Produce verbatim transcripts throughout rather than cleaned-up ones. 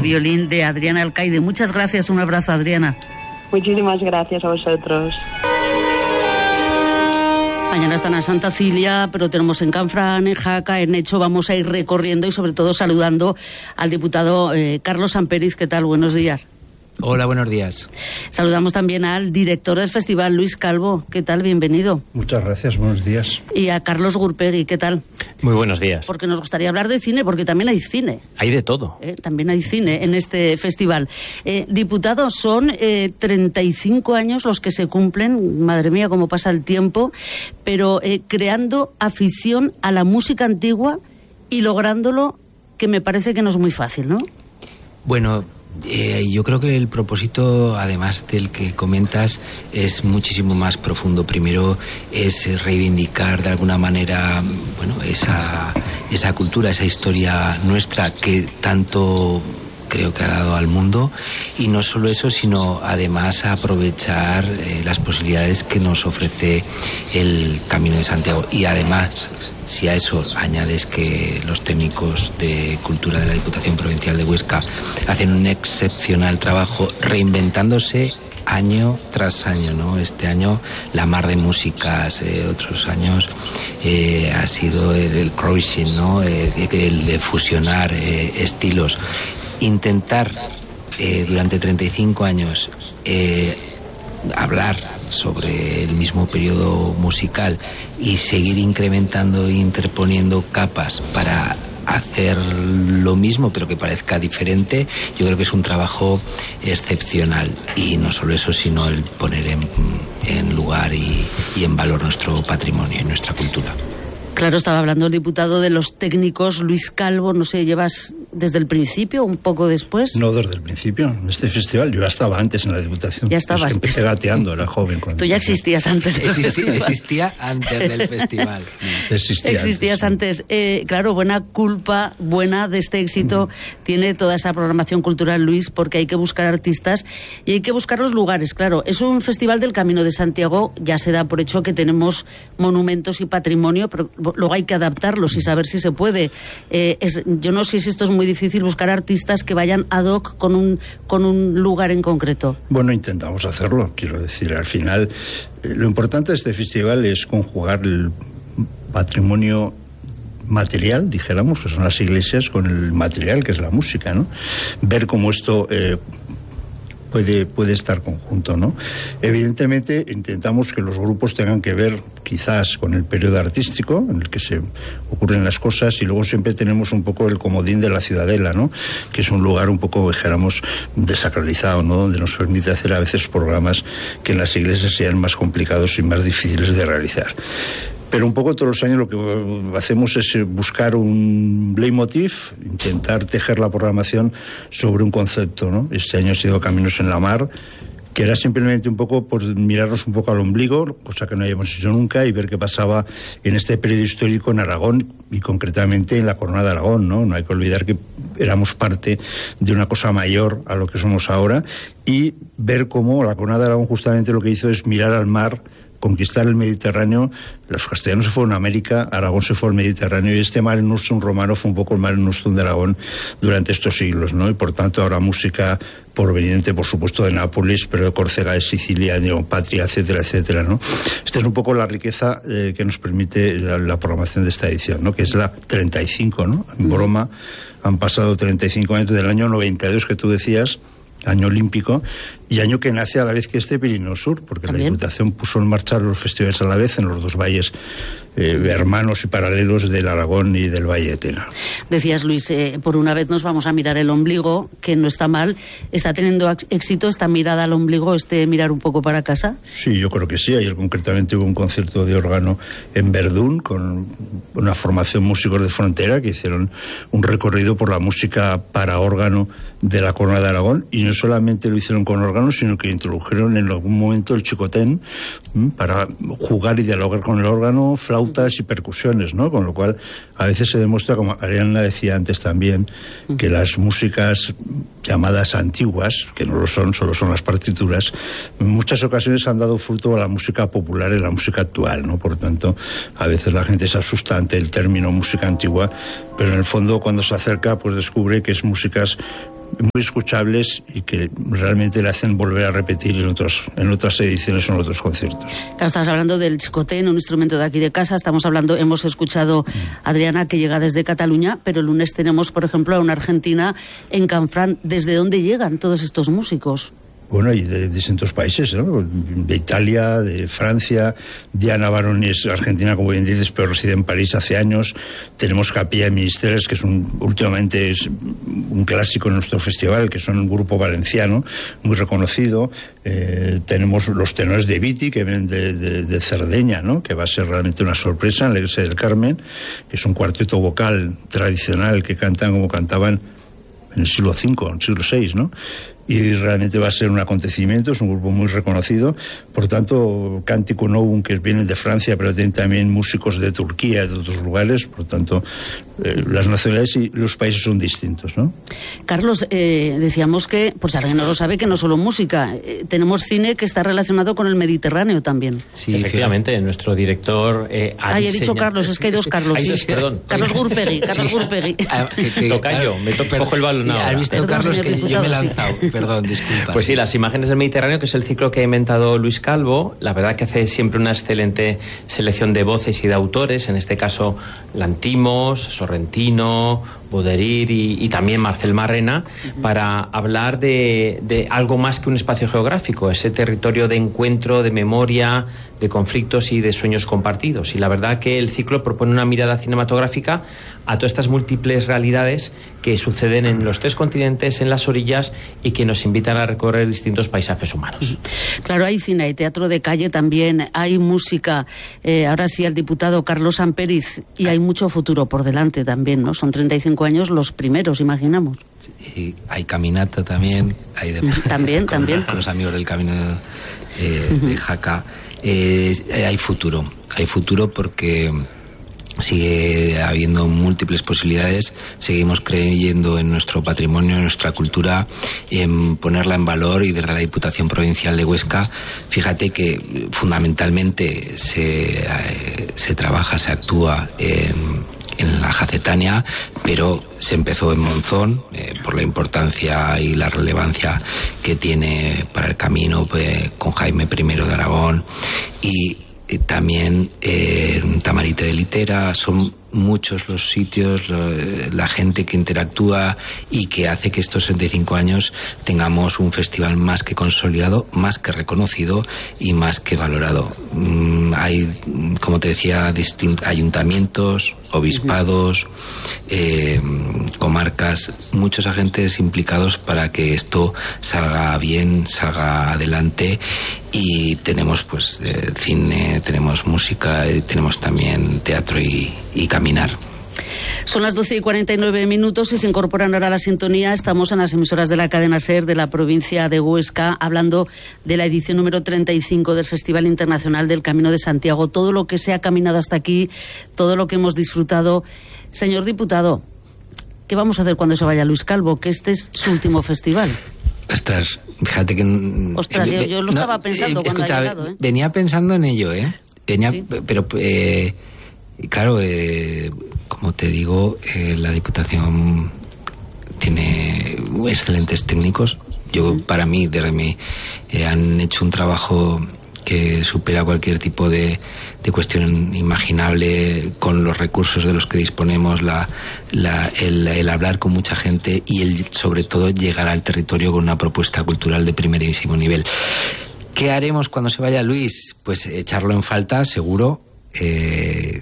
violín de Adriana Alcaide. Muchas gracias, un abrazo, Adriana. Muchísimas gracias a vosotros. Mañana están a Santa Cilia, pero tenemos en Canfranc, en Jaca, en Hecho. Vamos a ir recorriendo y sobre todo saludando al diputado eh, Carlos Samperiz. ¿Qué tal? Buenos días. Hola, buenos días. Saludamos también al director del festival, Luis Calvo. ¿Qué tal? Bienvenido. Muchas gracias, buenos días. Y a Carlos Gurpegui. ¿Qué tal? Muy buenos días. Porque nos gustaría hablar de cine, porque también hay cine. Hay de todo. Eh, también hay cine en este festival. Eh, diputado, son eh, treinta y cinco años los que se cumplen, madre mía, cómo pasa el tiempo, pero eh, creando afición a la música antigua y lográndolo, que me parece que no es muy fácil, ¿no? Bueno, Eh, yo creo que el propósito, además del que comentas, es muchísimo más profundo. Primero es reivindicar de alguna manera, bueno, esa, esa cultura, esa historia nuestra que tanto creo que ha dado al mundo, y no solo eso, sino además aprovechar eh, las posibilidades que nos ofrece el Camino de Santiago. Y además, si a eso añades que los técnicos de cultura de la Diputación Provincial de Huesca hacen un excepcional trabajo reinventándose año tras año, ¿no? Este año la mar de músicas, eh, otros años eh, ha sido el, el cruising, ¿no? Eh, el de fusionar eh, estilos. Intentar eh, durante treinta y cinco años eh, hablar sobre el mismo periodo musical y seguir incrementando e interponiendo capas para hacer lo mismo pero que parezca diferente, yo creo que es un trabajo excepcional. Y no solo eso, sino el poner en, en lugar y, y en valor nuestro patrimonio y nuestra cultura. Claro, estaba hablando el diputado de los técnicos, Luis Calvo, no sé, ¿llevas desde el principio, un poco después? No, desde el principio, en este festival. Yo ya estaba antes en la Diputación. Ya estabas. Pues empecé gateando, era joven. Tú ya existías antes del Existía, festival. existía antes del festival. Existía Existías antes. antes. Eh, claro, buena culpa, buena de este éxito mm. tiene toda esa programación cultural, Luis, porque hay que buscar artistas y hay que buscar los lugares. Claro, es un festival del Camino de Santiago, ya se da por hecho que tenemos monumentos y patrimonio, pero luego hay que adaptarlos y saber si se puede. Eh, es, yo no sé si esto es muy difícil, buscar artistas que vayan ad hoc con un, con un lugar en concreto. Bueno, intentamos hacerlo, quiero decir, al final eh, lo importante de este festival es conjugar el patrimonio material, dijéramos, que son las iglesias, con el material, que es la música, ¿no? Ver cómo esto Eh, Puede, puede estar conjunto, ¿no? Evidentemente intentamos que los grupos tengan que ver quizás con el periodo artístico en el que se ocurren las cosas, y luego siempre tenemos un poco el comodín de la Ciudadela, ¿no? Que es un lugar un poco, dijéramos, desacralizado, ¿no? Donde nos permite hacer a veces programas que en las iglesias sean más complicados y más difíciles de realizar. Pero un poco todos los años lo que hacemos es buscar un leitmotiv, intentar tejer la programación sobre un concepto, ¿no? Este año ha sido Caminos en la Mar, que era simplemente un poco por mirarnos un poco al ombligo, cosa que no habíamos hecho nunca, y ver qué pasaba en este periodo histórico en Aragón, y concretamente en la Corona de Aragón, ¿no? No hay que olvidar que éramos parte de una cosa mayor a lo que somos ahora, y ver cómo la Corona de Aragón justamente lo que hizo es mirar al mar, conquistar el Mediterráneo. Los castellanos se fueron a América, Aragón se fue al Mediterráneo, y este Mare Nostrum romano fue un poco el Mare Nostrum de Aragón durante estos siglos, ¿no? Y por tanto habrá música proveniente, por supuesto, de Nápoles, pero de Córcega, de Sicilia, de Neopatria, etcétera, etcétera, ¿no? Esta es un poco la riqueza eh, que nos permite la, la programación de esta edición, ¿no? Que es la treinta y cinco, ¿no? En broma han pasado treinta y cinco años del año noventa y dos que tú decías, año olímpico, y año que nace a la vez que este Pirineo Sur, porque ¿también? La Diputación puso en marcha los festivales a la vez en los dos valles eh, hermanos y paralelos del Aragón y del Valle de Tena. Decías, Luis, eh, por una vez nos vamos a mirar el ombligo, que no está mal. ¿Está teniendo éxito esta mirada al ombligo, este mirar un poco para casa? Sí, yo creo que sí. Ayer concretamente hubo un concierto de órgano en Verdún con una formación músicos de frontera que hicieron un recorrido por la música para órgano de la Corona de Aragón, y no solamente lo hicieron con órganos, sino que introdujeron en algún momento el chicotén para jugar y dialogar con el órgano, flautas y percusiones, ¿no? Con lo cual a veces se demuestra, como Ariana decía antes también, que las músicas llamadas antiguas, que no lo son, solo son las partituras, en muchas ocasiones han dado fruto a la música popular y a la música actual, ¿no? Por tanto, a veces la gente se asusta ante el término música antigua, pero en el fondo cuando se acerca pues descubre que es músicas muy escuchables y que realmente le hacen volver a repetir en otros, en otras ediciones o en otros conciertos. Claro, estás hablando del xicotén, un instrumento de aquí de casa. Estamos hablando, hemos escuchado a Adriana, que llega desde Cataluña, pero el lunes tenemos, por ejemplo, a una argentina en Canfranc. ¿Desde dónde llegan todos estos músicos? Bueno, y de distintos países, ¿no? De Italia, de Francia. Diana Baroni es argentina, como bien dices, pero reside en París hace años. Tenemos Capilla de Ministerios, que es un, últimamente es un clásico en nuestro festival, que son un grupo valenciano muy reconocido. Eh, tenemos los tenores de Viti, que vienen de, de, de Cerdeña, ¿no? Que va a ser realmente una sorpresa en la Iglesia del Carmen, que es un cuarteto vocal tradicional que cantan como cantaban en el siglo cinco, en el siglo seis, ¿no? Y realmente va a ser un acontecimiento, es un grupo muy reconocido. Por tanto, Cántico Novum, que vienen de Francia, pero tienen también músicos de Turquía, de otros lugares. Por tanto, eh, las nacionalidades y los países son distintos, ¿no? Carlos, eh, decíamos que, por si alguien no lo sabe, que no solo música, eh, tenemos cine que está relacionado con el Mediterráneo también. Sí, efectivamente, nuestro director eh, ha Ay, he diseñado... dicho Carlos, es que hay dos Carlos. Hay dos, sí. perdón. Carlos Gurpegui, Carlos Sí. Gurpegui. Ah, que- que- Tocayo, me to- cojo el balón ahora. ¿Has visto, Perdón, Carlos, señor que yo diputado, me he sí. lanzado? Perdón, disculpa. Pues sí, Las Imágenes del Mediterráneo, que es el ciclo que ha inventado Luis Calvo. La verdad que hace siempre una excelente selección de voces y de autores, en este caso Lantimos, Sorrentino, Baudelaire y, y también Marcel Marrena, para hablar de, de algo más que un espacio geográfico, ese territorio de encuentro, de memoria, de conflictos y de sueños compartidos. Y la verdad que el ciclo propone una mirada cinematográfica a todas estas múltiples realidades que suceden en los tres continentes, en las orillas, y que nos invitan a recorrer distintos paisajes humanos. Claro, hay cine, hay teatro de calle también, hay música. Eh, ahora sí, al diputado Carlos Ampériz, y hay mucho futuro por delante también, ¿no? Son treinta y cinco años los primeros, imaginamos. Y hay caminata también, hay de, También, con, también. con los amigos del camino eh, de Jaca. Eh, hay futuro, hay futuro porque sigue habiendo múltiples posibilidades, seguimos creyendo en nuestro patrimonio, en nuestra cultura, en ponerla en valor, y desde la Diputación Provincial de Huesca, fíjate que fundamentalmente se, eh, se trabaja, se actúa en en la Jacetania, pero se empezó en Monzón eh, por la importancia y la relevancia que tiene para el camino, pues, con Jaime primero de Aragón, y eh, también eh, en Tamarite de Litera. Son muchos los sitios, lo, la gente que interactúa y que hace que estos treinta y cinco años tengamos un festival más que consolidado, más que reconocido y más que valorado. Mm, hay, como te decía, distintos ayuntamientos, obispados, eh, comarcas, muchos agentes implicados para que esto salga bien, salga adelante. Y tenemos pues eh, cine, tenemos música, eh, tenemos también teatro y, y caminar. Son las doce y cuarenta y nueve minutos y se incorporan ahora a la sintonía. Estamos en las emisoras de la cadena SER de la provincia de Huesca, hablando de la edición número treinta y cinco del Festival Internacional del Camino de Santiago. Todo lo que se ha caminado hasta aquí, todo lo que hemos disfrutado. Señor diputado, ¿qué vamos a hacer cuando se vaya Luis Calvo? Que este es su último festival. Ostras, fíjate que... Ostras, yo, yo lo no, estaba pensando eh, cuando escucha, ha llegado, ¿eh? Venía pensando en ello, ¿eh? Venía, Sí. pero... Eh, claro, eh, como te digo, eh, la Diputación tiene excelentes técnicos. Yo, para mí, desde mí, eh, han hecho un trabajo que supera cualquier tipo de, de cuestión imaginable, con los recursos de los que disponemos, la, la, el, el hablar con mucha gente y el, sobre todo, llegar al territorio con una propuesta cultural de primerísimo nivel. ¿Qué haremos cuando se vaya Luis? Pues echarlo en falta, seguro. Eh,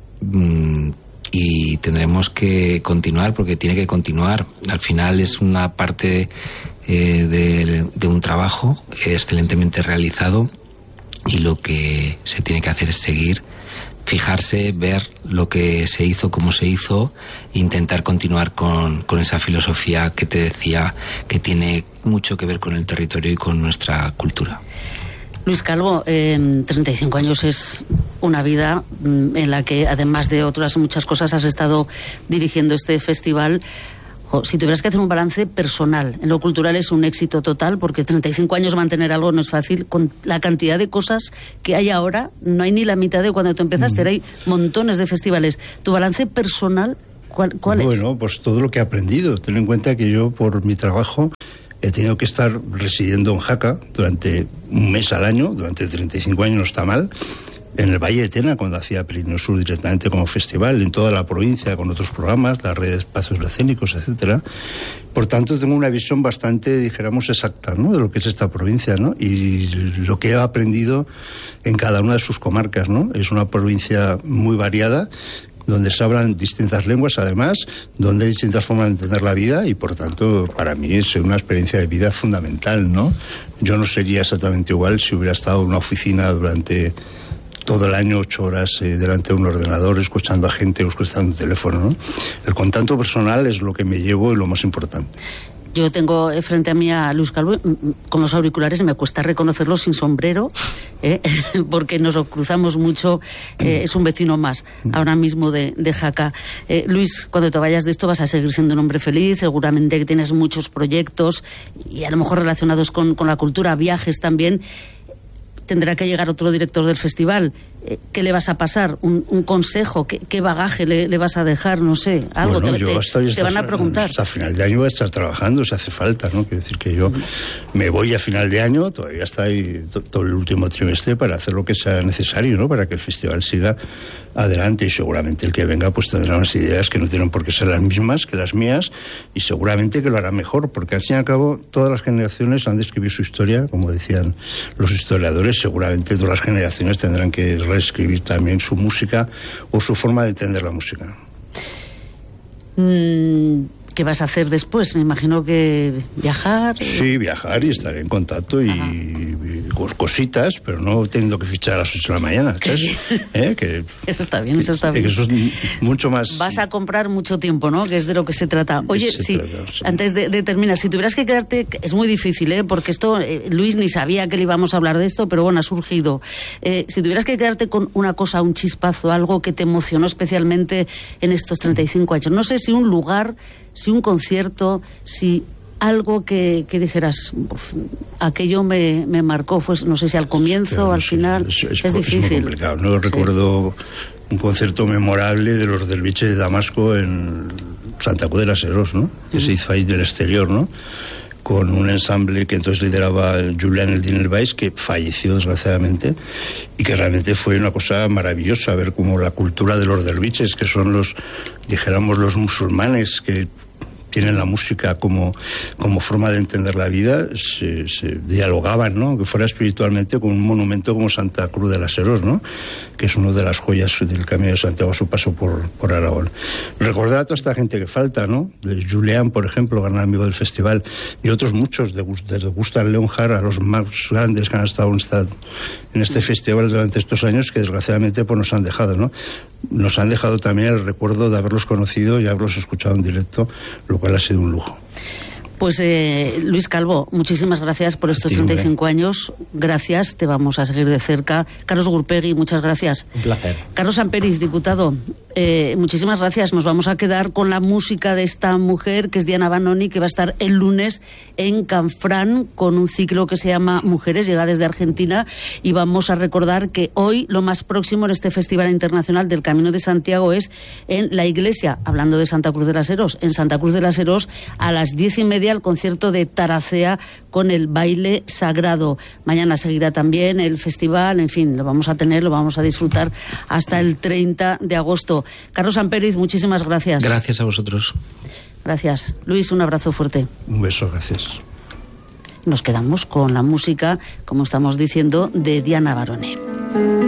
y tendremos que continuar, porque tiene que continuar. Al final es una parte eh, de, de un trabajo excelentemente realizado, y lo que se tiene que hacer es seguir, fijarse, ver lo que se hizo, cómo se hizo, e intentar continuar con, con esa filosofía que te decía, que tiene mucho que ver con el territorio y con nuestra cultura. Luis Calvo, eh, treinta y cinco años es una vida mm, en la que, además de otras muchas cosas, has estado dirigiendo este festival. Jo, si tuvieras que hacer un balance personal, en lo cultural es un éxito total, porque treinta y cinco años mantener algo no es fácil. Con la cantidad de cosas que hay ahora, no hay ni la mitad de cuando tú empezaste, mm. hay montones de festivales. Tu balance personal, ¿Cuál, cuál es? Bueno, pues todo lo que he aprendido. Ten en cuenta que yo, por mi trabajo, he tenido que estar residiendo en Jaca durante un mes al año, durante treinta y cinco años, no está mal, en el Valle de Tena, cuando hacía Pirineo Sur directamente como festival, en toda la provincia, con otros programas, la red de espacios escénicos, etcétera. Por tanto, tengo una visión bastante, dijéramos, exacta, ¿no?, de lo que es esta provincia, ¿no?, y lo que he aprendido en cada una de sus comarcas, ¿no? Es una provincia muy variada, donde se hablan distintas lenguas, además, donde hay distintas formas de entender la vida, y por tanto, para mí es una experiencia de vida fundamental, ¿no? Yo no sería exactamente igual si hubiera estado en una oficina durante todo el año, ocho horas eh, delante de un ordenador, escuchando a gente o escuchando un teléfono, ¿no? El contacto personal es lo que me llevo y lo más importante. Yo tengo frente a mí a Luis Calvo con los auriculares, me cuesta reconocerlo sin sombrero, ¿eh? Porque nos cruzamos mucho, eh, es un vecino más ahora mismo de, de Jaca. Eh, Luis, cuando te vayas de esto vas a seguir siendo un hombre feliz, seguramente que tienes muchos proyectos y a lo mejor relacionados con, con la cultura, viajes también. Tendrá que llegar otro director del festival. ¿Qué le vas a pasar? ¿Un, un consejo? ¿Qué, qué bagaje le, le vas a dejar? No sé, algo. Bueno, te, yo te, hasta, te hasta, van a preguntar. Hasta final de año voy a estar trabajando, si hace falta, ¿no? Quiero decir que yo me voy a final de año, todavía está ahí todo el último trimestre para hacer lo que sea necesario, ¿no?, para que el festival siga adelante, y seguramente el que venga pues tendrá unas ideas que no tienen por qué ser las mismas que las mías, y seguramente que lo hará mejor, porque al fin y al cabo todas las generaciones han de escribir su historia, como decían los historiadores. Seguramente todas las generaciones tendrán que reescribir también su música o su forma de entender la música. Mm, ¿qué vas a hacer después? Me imagino que viajar. Sí, viajar y estar en contacto y, y cositas, pero no teniendo que fichar a las ocho de la mañana, ¿sabes? ¿Eh? Que, eso está bien, eso está bien. Que eso es mucho más. Vas a comprar mucho tiempo, ¿no?, que es de lo que se trata. Oye, se sí, trata, sí, antes de, de terminar, si tuvieras que quedarte, es muy difícil, ¿eh?, porque esto, eh, Luis ni sabía que le íbamos a hablar de esto, pero bueno, ha surgido. Eh, si tuvieras que quedarte con una cosa, un chispazo, algo que te emocionó especialmente en estos treinta y cinco años, no sé si un lugar, si un concierto, si algo que, que dijeras, uf, aquello me, me marcó, pues no sé si al comienzo, Claro, al sí, final, es, es, es difícil. Es muy complicado, ¿no? Sí. Recuerdo un concierto memorable de los Derviches de Damasco en Santa Cruz de las Heros, ¿no?, que uh-huh. se hizo ahí del exterior, ¿no?, con un ensamble que entonces lideraba Julián Eldin El Bais, que falleció desgraciadamente, y que realmente fue una cosa maravillosa ver cómo la cultura de los derviches, que son los, dijéramos, los musulmanes que tienen la música como, como forma de entender la vida, se, se dialogaban, ¿no?, que fuera espiritualmente con un monumento como Santa Cruz de las Heros, ¿no?, que es una de las joyas del Camino de Santiago a su paso por, por Aragón. Recordar a toda esta gente que falta, ¿no?, de Julián, por ejemplo, gran amigo del festival, y otros muchos, de, desde Gustav Leonhardt a los más grandes que han estado en, esta, en este festival durante estos años, que desgraciadamente pues, nos han dejado, ¿no? Nos han dejado también el recuerdo de haberlos conocido y haberlos escuchado en directo, lo cual ha sido un lujo. Pues eh, Luis Calvo, muchísimas gracias por estos treinta y cinco años. Gracias, te vamos a seguir de cerca. Carlos Gurpegui, muchas gracias. Un placer. Carlos Samperiz, diputado, eh, muchísimas gracias. Nos vamos a quedar con la música de esta mujer, que es Diana Banoni, que va a estar el lunes en Canfrán con un ciclo que se llama Mujeres, llega desde Argentina, y vamos a recordar que hoy lo más próximo en este Festival Internacional del Camino de Santiago es en la iglesia, hablando de Santa Cruz de las Heros, en Santa Cruz de las Heros a las diez y media el concierto de Taracea con el baile sagrado. Mañana seguirá también el festival, en fin, lo vamos a tener, lo vamos a disfrutar hasta el treinta de agosto. Carlos Samperiz, muchísimas gracias. Gracias a vosotros. Gracias. Luis, un abrazo fuerte. Un beso, gracias. Nos quedamos con la música, como estamos diciendo, de Diana Barone.